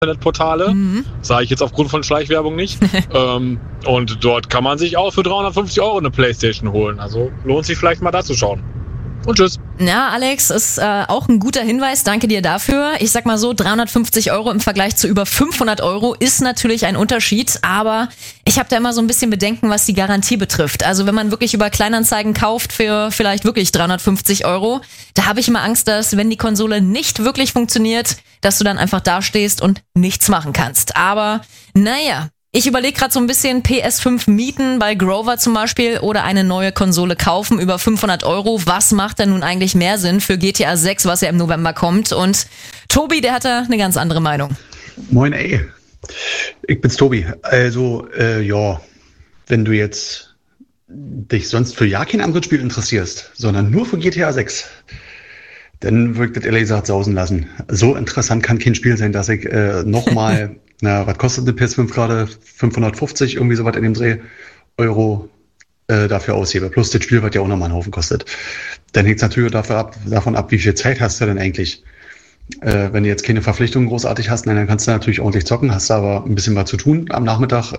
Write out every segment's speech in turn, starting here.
Internetportale, sage ich jetzt aufgrund von Schleichwerbung nicht. Und dort kann man sich auch für 350 € eine Playstation holen. Also lohnt sich vielleicht mal da zu schauen. Und tschüss. Ja, Alex, ist auch ein guter Hinweis. Danke dir dafür. Ich sag mal so, 350 € im Vergleich zu über 500 € ist natürlich ein Unterschied. Aber ich habe da immer so ein bisschen Bedenken, was die Garantie betrifft. Also wenn man wirklich über Kleinanzeigen kauft für vielleicht wirklich 350 €, da habe ich immer Angst, dass wenn die Konsole nicht wirklich funktioniert, dass du dann einfach dastehst und nichts machen kannst. Aber naja, ich überlege gerade so ein bisschen PS5 mieten bei Grover zum Beispiel oder eine neue Konsole kaufen über 500 €. Was macht denn nun eigentlich mehr Sinn für GTA 6, was ja im November kommt? Und Tobi, der hat da eine ganz andere Meinung. Moin, ey. Ich bin's, Tobi. Also, ja, wenn du jetzt dich sonst für ja kein anderes Spiel interessierst, sondern nur für GTA 6, dann würde ich das ehrlich gesagt sausen lassen. So interessant kann kein Spiel sein, dass ich nochmal, was kostet eine PS5 gerade? 550, irgendwie sowas in dem Dreh, Euro dafür aushebe. Plus das Spiel, was ja auch nochmal einen Haufen kostet. Dann hängt es natürlich davon ab, wie viel Zeit hast du denn eigentlich? Wenn du jetzt keine Verpflichtungen großartig hast, dann kannst du natürlich ordentlich zocken, hast aber ein bisschen was zu tun am Nachmittag.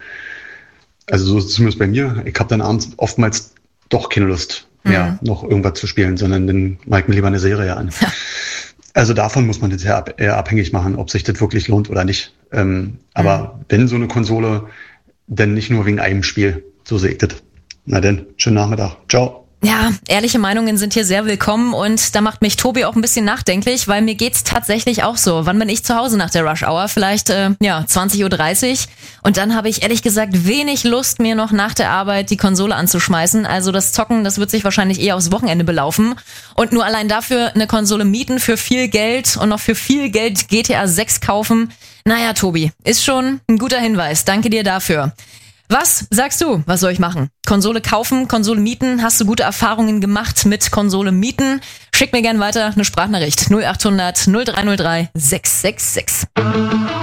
Also so zumindest bei mir. Ich habe dann abends oftmals doch keine Lust mehr, noch irgendwas zu spielen, sondern dann mache ich mir lieber eine Serie an. Ja. Also davon muss man das eher abhängig machen, ob sich das wirklich lohnt oder nicht. Aber wenn so eine Konsole, dann nicht nur wegen einem Spiel. So sehe ich das. Na denn, schönen Nachmittag. Ciao. Ja, ehrliche Meinungen sind hier sehr willkommen und da macht mich Tobi auch ein bisschen nachdenklich, weil mir geht's tatsächlich auch so. Wann bin ich zu Hause nach der Rush Hour? Vielleicht 20:30 Uhr und dann habe ich ehrlich gesagt wenig Lust, mir noch nach der Arbeit die Konsole anzuschmeißen. Also das Zocken, das wird sich wahrscheinlich eher aufs Wochenende belaufen und nur allein dafür eine Konsole mieten für viel Geld und noch für viel Geld GTA 6 kaufen. Naja, Tobi, ist schon ein guter Hinweis. Danke dir dafür. Was sagst du? Was soll ich machen? Konsole kaufen, Konsole mieten? Hast du gute Erfahrungen gemacht mit Konsole mieten? Schick mir gern weiter eine Sprachnachricht 0800 0303 666.